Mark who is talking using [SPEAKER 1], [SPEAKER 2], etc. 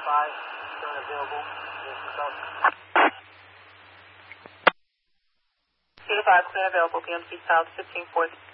[SPEAKER 1] current available.
[SPEAKER 2] Beta 5, current available, PMC South 1540.